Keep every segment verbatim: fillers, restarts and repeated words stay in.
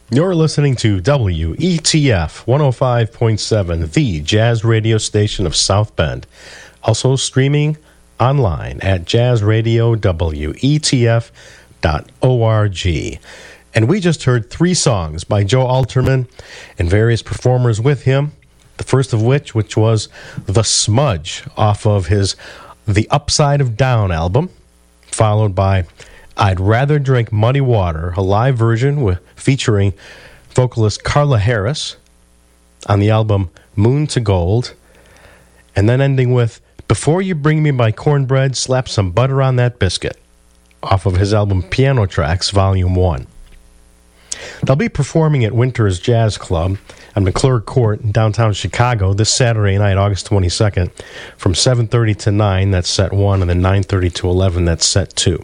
You're listening to W E T F one oh five point seven, the jazz radio station of South Bend. Also streaming online at jazz radio w e t f dot org. And we just heard three songs by Joe Alterman and various performers with him. The first of which, which was The Smudge off of his The Upside of Down album, followed by I'd Rather Drink Muddy Water, a live version with, featuring vocalist Carla Harris on the album Moon to Gold, and then ending with Before You Bring Me My Cornbread, Slap Some Butter on That Biscuit off of his album Piano Tracks Volume one. They'll be performing at Winter's Jazz Club on McClure Court in downtown Chicago this Saturday night, August twenty-second, from seven thirty to nine, that's set one, and then nine thirty to eleven, that's set two.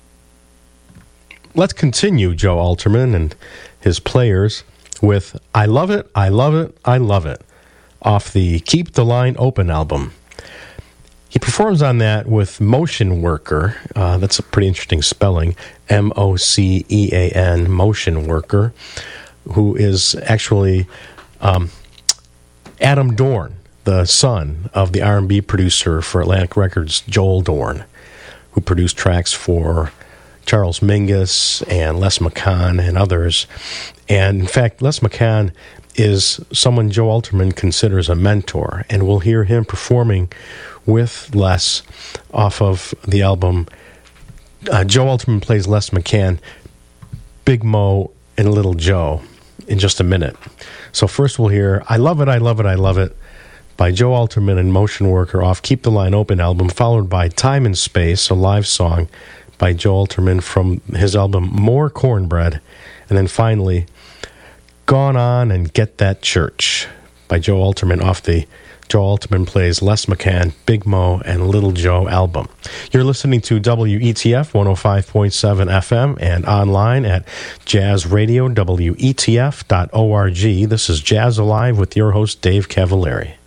Let's continue Joe Alterman and his players with I Love It, I Love It, I Love It off the Keep the Line Open album. He performs on that with Motion Worker. Uh, that's a pretty interesting spelling, M O C E A N, Motion Worker, who is actually um, Adam Dorn, the son of the R and B producer for Atlantic Records, Joel Dorn, who produced tracks for Charles Mingus and Les McCann and others. And in fact, Les McCann is someone Joe Alterman considers a mentor, and we'll hear him performing with Les off of the album. Uh, Joe Alterman plays Les McCann, Big Mo, and Little Joe in just a minute. So first we'll hear I Love It, I Love It, I Love It by Joe Alterman and Motion Worker off Keep the Line Open album, followed by Time and Space, a live song by Joe Alterman from his album More Cornbread, and then finally Gone On and Get That Church by Joe Alterman off the Joe Alterman Plays Les McCann, Big Mo, and Little Joe album. You're listening to W E T F one oh five point seven F M and online at jazz radio w e t f dot org. This is Jazz Alive with your host, Dave Cavallari.